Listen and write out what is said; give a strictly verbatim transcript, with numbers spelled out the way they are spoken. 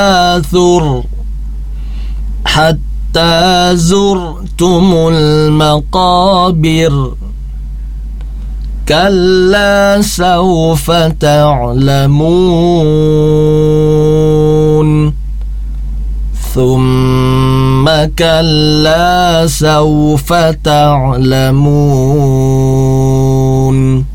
التكاثر حتى زرتم المقابر كلا سوف تعلمون ثم كلا سوف تعلمون